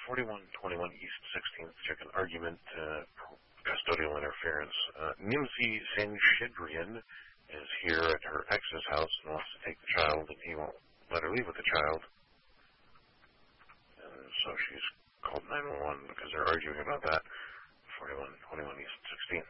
4121 East 16th. Check an argument, custodial interference. Nimsi Senshidrian is here at her ex's house and wants to take the child, and he won't let her leave with the child. So she's called 911 because they're arguing about that. 4121 East 16th.